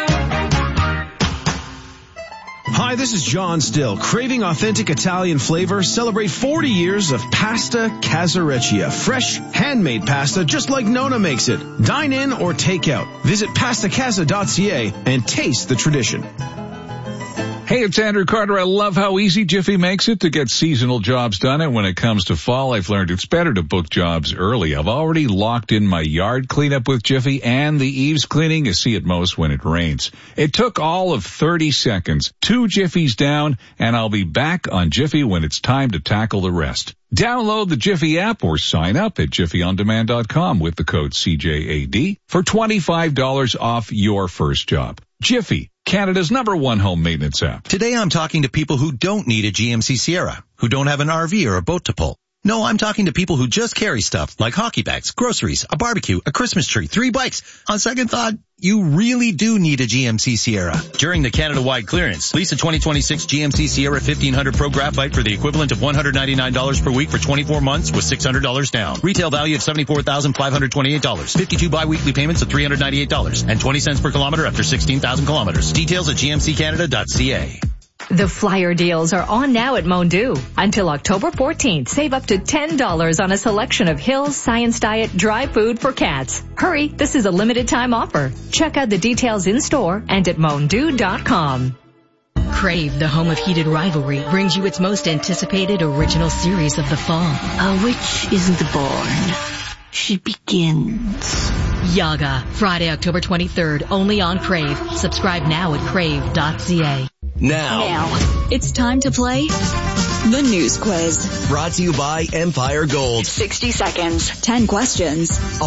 Hi, this is John Still. Craving authentic Italian flavor? Celebrate 40 years of Pasta Casareccia. Fresh, handmade pasta just like Nona makes it. Dine in or take out. Visit pastacasa.ca and taste the tradition. Hey, it's Andrew Carter. I love how easy Jiffy makes it to get seasonal jobs done. And when it comes to fall, I've learned it's better to book jobs early. I've already locked in my yard cleanup with Jiffy and the eaves cleaning you see at most when it rains. It took all of 30 seconds, 2 Jiffies down, and I'll be back on Jiffy when it's time to tackle the rest. Download the Jiffy app or sign up at JiffyOnDemand.com with the code CJAD for $25 off your first job. Jiffy, Canada's #1 home maintenance app. Today I'm talking to people who don't need a GMC Sierra, who don't have an RV or a boat to pull. No, I'm talking to people who just carry stuff like hockey bags, groceries, a barbecue, a Christmas tree, 3 bikes. On second thought, you really do need a GMC Sierra. During the Canada-wide clearance, lease a 2026 GMC Sierra 1500 Pro Graphite for the equivalent of $199 per week for 24 months with $600 down. Retail value of $74,528. 52 bi-weekly payments of $398 and 20 cents per kilometer after 16,000 kilometers. Details at gmccanada.ca. The flyer deals are on now at Mondu. Until October 14th, save up to $10 on a selection of Hill's Science Diet dry food for cats. Hurry, this is a limited time offer. Check out the details in store and at mondu.com. Crave, the home of heated rivalry, brings you its most anticipated original series of the fall. A witch isn't born. She begins. Yaga, Friday, October 23rd, only on Crave. Subscribe now at crave.ca. Now, it's time to play the News Quiz. Brought to you by Empire Gold. 60 seconds, 10 questions, a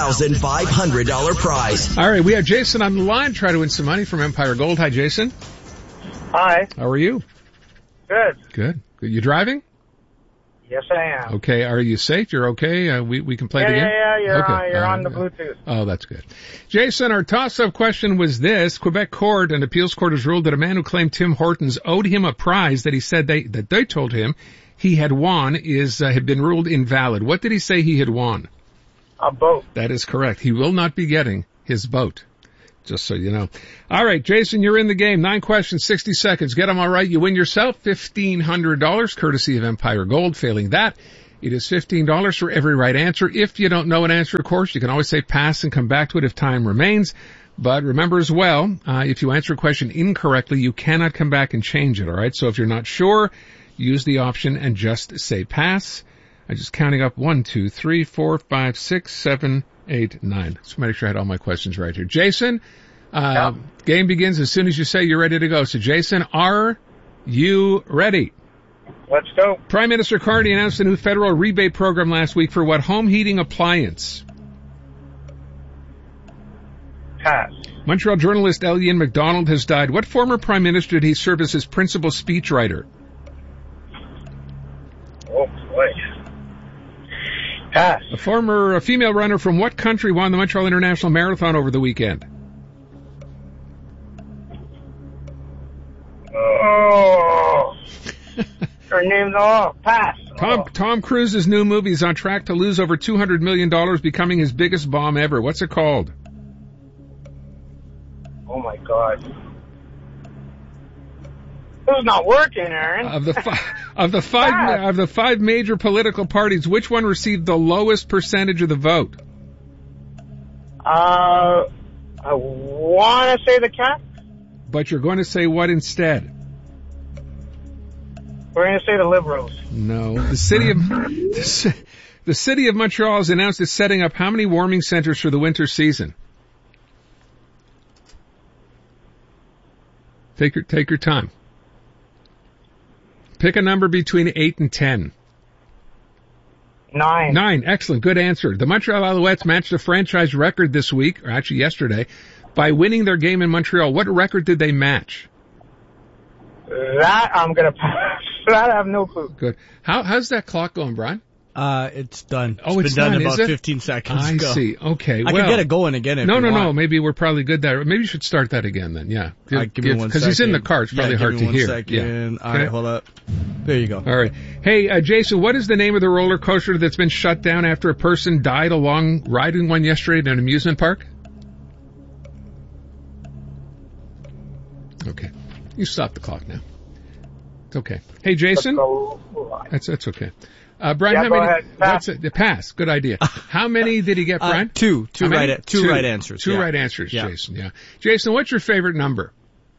$1,500 prize. All right, we have Jason on the line. Try to win some money from Empire Gold. Hi, Jason. Hi. How are you? Good. Good. You driving? Yes, I am. Okay. Are you safe? You're okay? We can play the game? Yeah. You're on the Bluetooth. Oh, that's good. Jason, our toss-up question was this. Quebec court, an appeals court has ruled that a man who claimed Tim Hortons owed him a prize that he said that they told him he had won had been ruled invalid. What did he say he had won? A boat. That is correct. He will not be getting his boat. Just so you know. All right, Jason, you're in the game. 9 questions, 60 seconds. Get them all right. You win yourself $1,500, courtesy of Empire Gold. Failing that, it is $15 for every right answer. If you don't know an answer, of course, you can always say pass and come back to it if time remains. But remember as well, if you answer a question incorrectly, you cannot come back and change it, all right? So if you're not sure, use the option and just say pass. I'm just counting up 1, 2, 3, 4, 5, 6, 7, 8, 9. Let's make sure I had all my questions right here. Jason, game begins as soon as you say you're ready to go. So Jason, are you ready? Let's go. Prime Minister Carney announced a new federal rebate program last week for what home heating appliance? Pass. Montreal journalist Elian MacDonald has died. What former prime minister did he serve as his principal speechwriter? Oh, boy. Pass. A female runner from what country won the Montreal International Marathon over the weekend? Oh. Her name's pass. Tom Cruise's new movie is on track to lose over $200 million, becoming his biggest bomb ever. What's it called? Oh my God. This is not working, Aaron. Of the five major political parties, which one received the lowest percentage of the vote? I want to say the CAQ. But you're going to say what instead? We're going to say the Liberals. No. The city of Montreal has announced it's setting up how many warming centers for the winter season? Take your time. Pick a number between 8 and 10. 9. 9. Excellent. Good answer. The Montreal Alouettes matched a franchise record this week, or actually yesterday, by winning their game in Montreal. What record did they match? That I'm going to pass. That I have no clue. Good. How's that clock going, Brian? It's done. Oh, it's been done done, about is it? 15 seconds ago. I see. Okay. I can get it going again if you want. No. Maybe we're probably good there. Maybe you should start that again then. Yeah. Give me 1 second. Because he's in the car. It's probably hard to hear. 1 second. Yeah. All right, hold up. There you go. All right. Hey, Jason, what is the name of the roller coaster that's been shut down after a person died along riding one yesterday at an amusement park? Okay. You stop the clock now. It's okay. Hey, Jason. That's okay. Brian, yeah, how many? Ahead. Pass. Pass. Good idea. How many did he get, Brian? Two right answers. Two right answers, yeah. Jason. Yeah. Jason, what's your favorite number?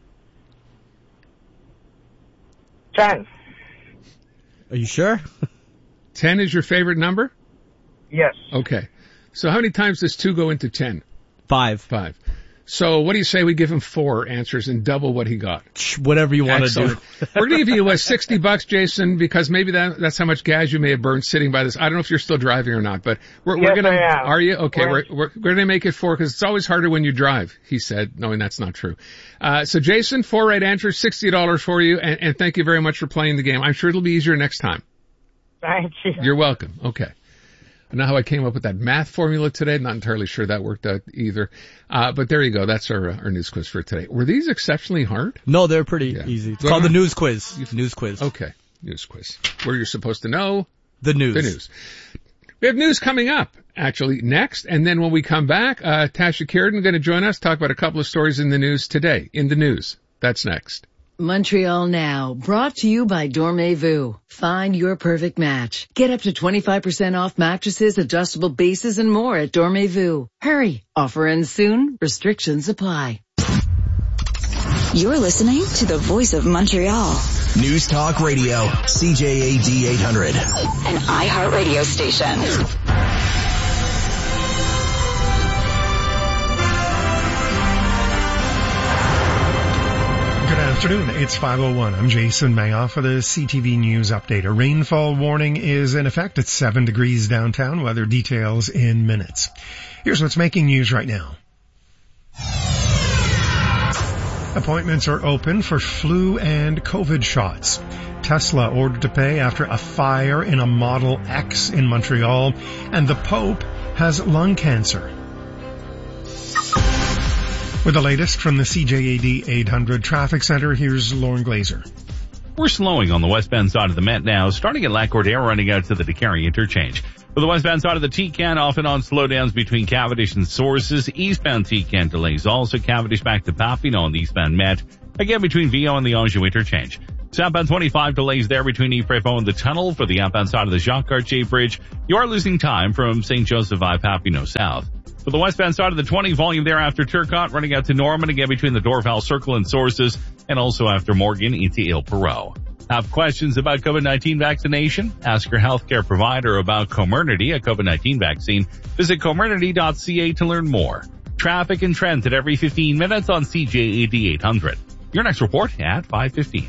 10. Are you sure? 10 is your favorite number? Yes. Okay. So how many times does 2 go into 10? 5. 5. So what do you say we give him 4 answers and double what he got? Whatever you want to do. We're going to give you $60, Jason, because maybe that's how much gas you may have burned sitting by this. I don't know if you're still driving or not, but we're going to. I am. Are you? Okay, we're going to make it 4 because it's always harder when you drive, he said, knowing that's not true. So Jason, 4 right answers, $60 for you, and thank you very much for playing the game. I'm sure it'll be easier next time. Thank you. You're welcome. Okay. I know how I came up with that math formula today. I'm not entirely sure that worked out either. But there you go. That's our news quiz for today. Were these exceptionally hard? No, they're pretty easy. It's called the news quiz. News quiz. Okay. News quiz. Where you're supposed to know the news. The news. We have news coming up, actually, next. And then when we come back, Tasha Kierden going to join us, talk about a couple of stories in the news today. In the news. That's next. Montreal Now, brought to you by Dormez-vous. Find your perfect match. Get up to 25% off mattresses, adjustable bases, and more at Dormez-vous. Hurry, offer ends soon, restrictions apply. You're listening to the Voice of Montreal. News Talk Radio, CJAD 800. An iHeartRadio station. Good afternoon. It's 5:01. I'm Jason Mayoff for the CTV News Update. A rainfall warning is in effect at 7 degrees downtown. Weather details in minutes. Here's what's making news right now. Appointments are open for flu and COVID shots. Tesla ordered to pay after a fire in a Model X in Montreal. And the Pope has lung cancer. With the latest from the CJAD 800 Traffic Center, here's Lauren Glazer. We're slowing on the westbound side of the Met now, starting at Lac Courte, running out to the DeCarry interchange. For the westbound side of the T-Can, off and on slowdowns between Cavendish and Sources. Eastbound T-Can delays also Cavendish back to Papineau on the eastbound Met. Again, between Viau and the Anjou interchange. Southbound 25 delays there between Ypres and the tunnel. For the outbound side of the Jacques Cartier Bridge, you are losing time from St. Joseph I Papineau South. For the westbound side of the 20, volume there after Turcotte, running out to Norman, again between the Dorval Circle and Sources, and also after Morgan into Ile Perrot. Have questions about COVID-19 vaccination? Ask your healthcare provider about Comirnaty, a COVID-19 vaccine. Visit comirnaty.ca to learn more. Traffic and trends at every 15 minutes on CJAD 800. Your next report at 5:15.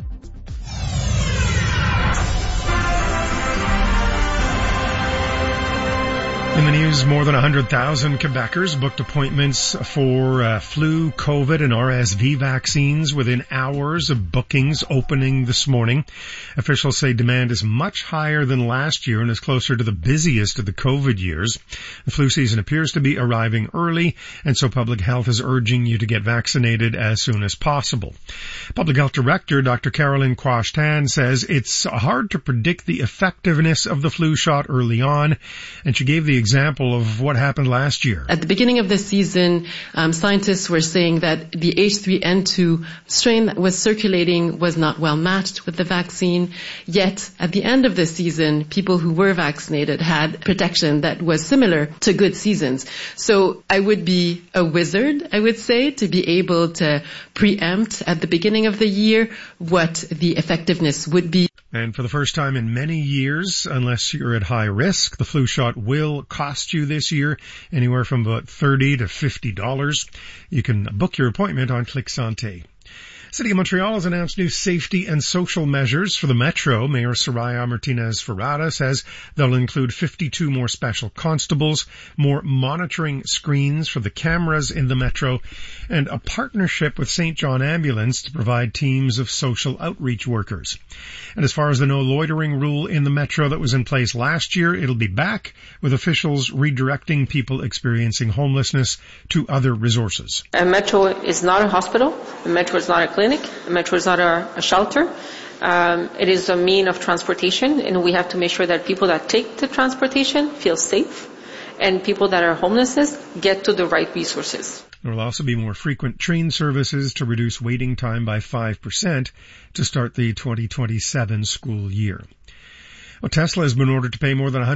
In the news, more than 100,000 Quebecers booked appointments for flu, COVID, and RSV vaccines within hours of bookings opening this morning. Officials say demand is much higher than last year and is closer to the busiest of the COVID years. The flu season appears to be arriving early, and so public health is urging you to get vaccinated as soon as possible. Public Health Director Dr. Caroline Quashtan says it's hard to predict the effectiveness of the flu shot early on, and she gave the example of what happened last year. At the beginning of the season, scientists were saying that the H3N2 strain that was circulating was not well matched with the vaccine. Yet, at the end of the season, people who were vaccinated had protection that was similar to good seasons. So I would be a wizard, I would say, to be able to preempt at the beginning of the year what the effectiveness would be. And for the first time in many years, unless you're at high risk, the flu shot will cost you this year anywhere from about $30 to $50. You can book your appointment on ClickSanté. City of Montreal has announced new safety and social measures for the Metro. Mayor Soraya Martinez-Ferrada says they'll include 52 more special constables, more monitoring screens for the cameras in the Metro, and a partnership with St. John Ambulance to provide teams of social outreach workers. And as far as the no loitering rule in the Metro that was in place last year, it'll be back, with officials redirecting people experiencing homelessness to other resources. A Metro is not a hospital. The Metro is not a clinic. The Metro is not a shelter. It is a mean of transportation, and we have to make sure that people that take the transportation feel safe, and people that are homeless get to the right resources. There will also be more frequent train services to reduce waiting time by 5% to start the 2027 school year. Well, Tesla has been ordered to pay more than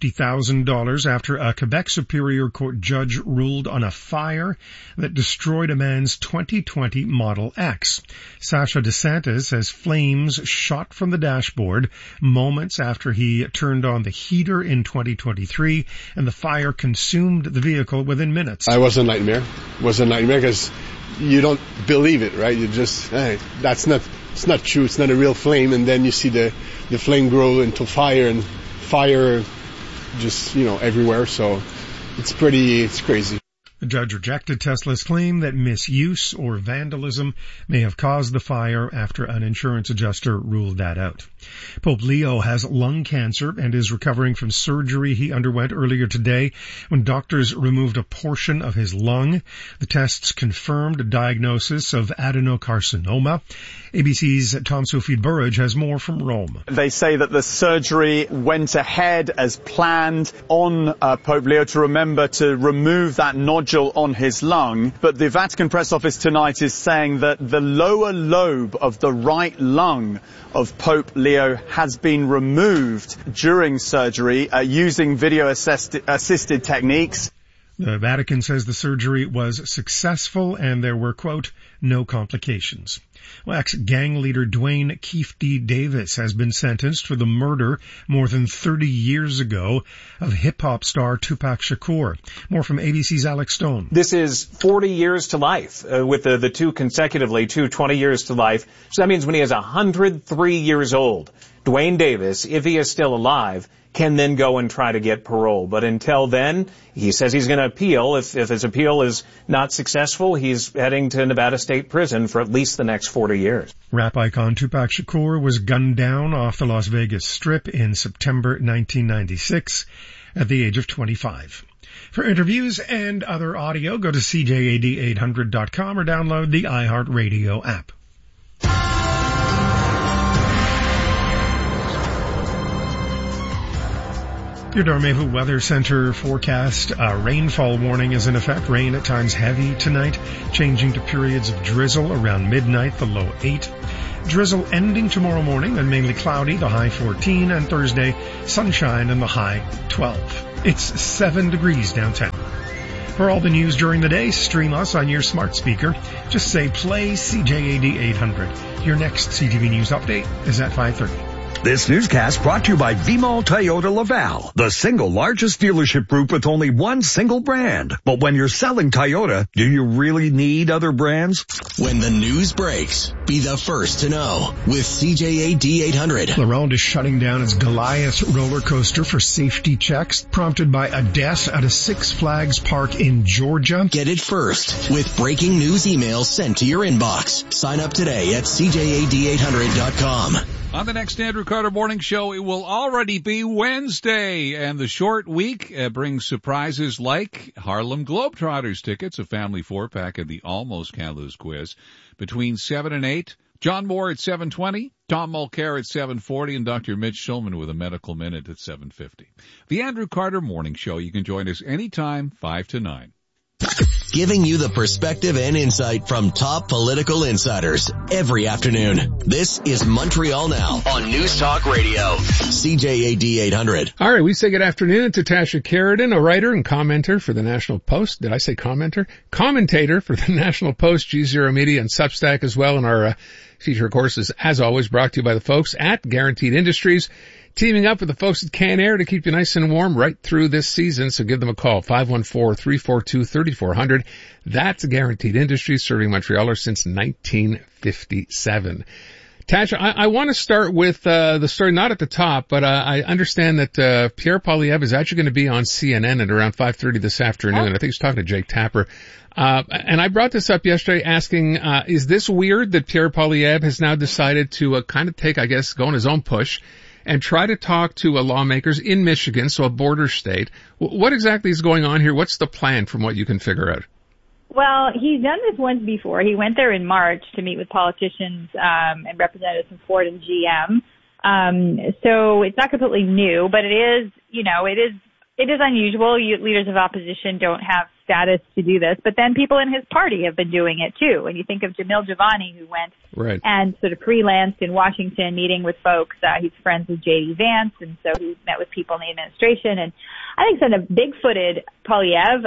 $150,000 after a Quebec Superior Court judge ruled on a fire that destroyed a man's 2020 Model X. Sasha DeSantis says flames shot from the dashboard moments after he turned on the heater in 2023, and the fire consumed the vehicle within minutes. It was a nightmare. It was a nightmare because you don't believe it, right? You just, it's not true. It's not a real flame. And then you see the flame grow into fire, and fire just, everywhere. So it's crazy. The judge rejected Tesla's claim that misuse or vandalism may have caused the fire after an insurance adjuster ruled that out. Pope Leo has lung cancer and is recovering from surgery he underwent earlier today when doctors removed a portion of his lung. The tests confirmed a diagnosis of adenocarcinoma. ABC's Tom Sophie Burridge has more from Rome. They say that the surgery went ahead as planned on Pope Leo to remember to remove that nodule on his lung, but the Vatican press office tonight is saying that the lower lobe of the right lung of Pope Leo has been removed during surgery using video-assisted techniques. The Vatican says the surgery was successful and there were, quote, no complications. Well, ex-gang leader Dwayne Keefe D. Davis has been sentenced for the murder more than 30 years ago of hip-hop star Tupac Shakur. More from ABC's Alex Stone. This is 40 years to life, with the two consecutively, 20 years to life. So that means when he is 103 years old, Dwayne Davis, if he is still alive, can then go and try to get parole. But until then, he says he's going to appeal. If his appeal is not successful, he's heading to Nevada State Prison for at least the next 40 years. Rap icon Tupac Shakur was gunned down off the Las Vegas Strip in September 1996 at the age of 25. For interviews and other audio, go to CJAD800.com or download the iHeartRadio app. Your Dormevu Weather Center forecast, rainfall warning is in effect. Rain at times heavy tonight, changing to periods of drizzle around midnight, the low 8. Drizzle ending tomorrow morning, then mainly cloudy, the high 14, and Thursday, sunshine and the high 12. It's 7 degrees downtown. For all the news during the day, stream us on your smart speaker. Just say play CJAD 800. Your next CTV News update is at 5:30. This newscast brought to you by Vimal Toyota Laval, the single largest dealership group with only one single brand. But when you're selling Toyota, do you really need other brands? When the news breaks, be the first to know with CJAD 800. Laurent is shutting down its Goliath roller coaster for safety checks, prompted by a death at a Six Flags park in Georgia. Get it first with breaking news emails sent to your inbox. Sign up today at CJAD800.com. On the next Andrew Carter Morning Show, it will already be Wednesday, and the short week brings surprises like Harlem Globetrotters tickets, a family 4-pack, and the Almost Can't Lose quiz between 7 and 8. John Moore at 7:20, Tom Mulcair at 7:40, and Dr. Mitch Schulman with a medical minute at 7:50. The Andrew Carter Morning Show, you can join us anytime, 5 to 9. Giving you the perspective and insight from top political insiders every afternoon. This is Montreal Now on News Talk Radio, CJAD 800. All right, we say good afternoon to Tasha Carradine, a writer and commenter for the National Post. Did I say commenter? Commentator for the National Post, G0 Media, and Substack as well. And our feature courses, as always, brought to you by the folks at Guaranteed Industries. Teaming up with the folks at Can-Air to keep you nice and warm right through this season. So give them a call, 514-342-3400. That's Guaranteed Industries, serving Montrealers since 1957. Tasha, I want to start with the story not at the top, but I understand that Pierre Poilievre is actually going to be on CNN at around 5:30 this afternoon. I think he's talking to Jake Tapper. And I brought this up yesterday asking, is this weird that Pierre Poilievre has now decided to kind of take, I guess, go on his own push and try to talk to lawmakers in Michigan, so a border state? What exactly is going on here? What's the plan from what you can figure out? Well, he's done this once before. He went there in March to meet with politicians and representatives from Ford and GM. So it's not completely new, but it is unusual. Leaders of opposition don't have status to do this, but then people in his party have been doing it too. And you think of Jamil Javani, who went and sort of freelanced in Washington meeting with folks. He's friends with J.D. Vance, and so he met with people in the administration. And I think sort of big-footed Poilievre,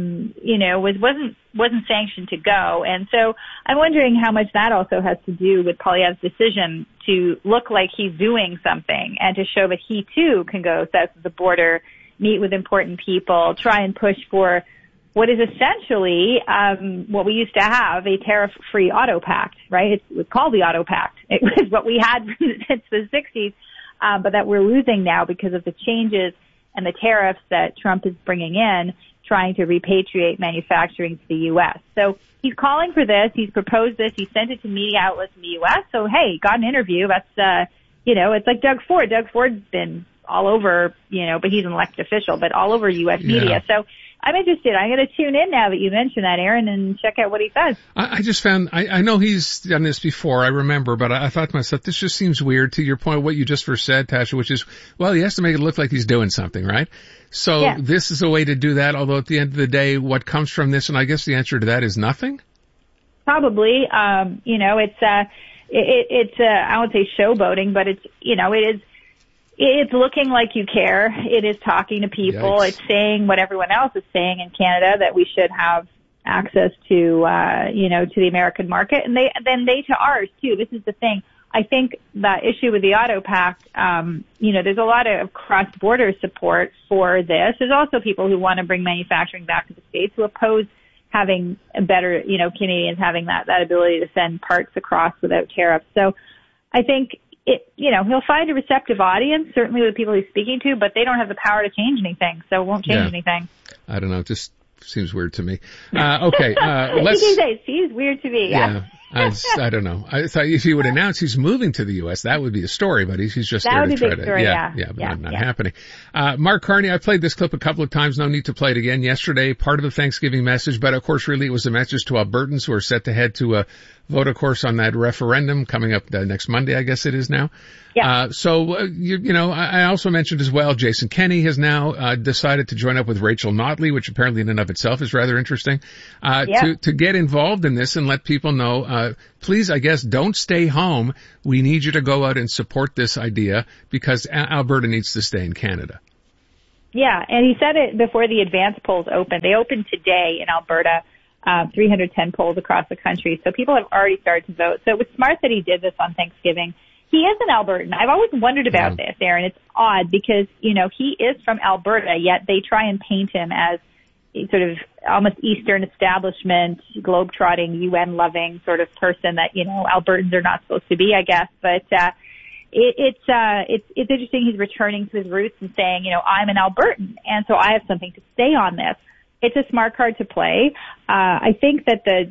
wasn't sanctioned to go. And so I'm wondering how much that also has to do with Poilievre's decision to look like he's doing something and to show that he too can go south of the border, meet with important people, try and push for what is essentially what we used to have, a tariff-free auto pact, right? It was called the auto pact. It was what we had since the 60s, but that we're losing now because of the changes and the tariffs that Trump is bringing in, trying to repatriate manufacturing to the U.S. So he's calling for this. He's proposed this. He sent it to media outlets in the U.S. So, hey, got an interview. That's, it's like Doug Ford. Doug Ford's been all over, but he's an elected official, but all over U.S. media. So I'm interested. I'm going to tune in now that you mentioned that, Aaron, and check out what he says. I just found, I know he's done this before, I remember, but I thought to myself, this just seems weird to your point, what you just first said, Tasha, which is, well, he has to make it look like he's doing something, right? So This is a way to do that, although at the end of the day, what comes from this, and I guess the answer to that is nothing? Probably. I won't say showboating, but it's looking like you care. It is talking to people. Yikes. It's saying what everyone else is saying in Canada, that we should have access to, to the American market, and they to ours too. This is the thing. I think the issue with the auto pact, there's a lot of cross-border support for this. There's also people who want to bring manufacturing back to the States, who oppose having a better, Canadians having that ability to send parts across without tariffs. So I think he'll find a receptive audience, certainly with people he's speaking to, but they don't have the power to change anything, so it won't change anything. I don't know. It just seems weird to me. Okay. It seems weird to me. Yeah. I don't know. I thought if he would announce he's moving to the U.S., that would be a story, but he's just there to try to. Story, but not happening. Mark Carney, I played this clip a couple of times. No need to play it again. Yesterday, part of the Thanksgiving message, but of course, really it was a message to Albertans who are set to head to vote, of course, on that referendum coming up next Monday, I guess it is now. Yeah. I also mentioned as well, Jason Kenney has now decided to join up with Rachel Notley, which apparently in and of itself is rather interesting, to get involved in this and let people know, please, I guess, don't stay home. We need you to go out and support this idea because Alberta needs to stay in Canada. Yeah, and he said it before the advanced polls opened. They opened today in Alberta, 310 polls across the country. So people have already started to vote. So it was smart that he did this on Thanksgiving. He is an Albertan. I've always wondered about this, Aaron. It's odd because, he is from Alberta, yet they try and paint him as sort of almost Eastern establishment, globetrotting, UN-loving sort of person that, Albertans are not supposed to be, I guess. But it's interesting he's returning to his roots and saying, I'm an Albertan, and so I have something to say on this. It's a smart card to play. I think that the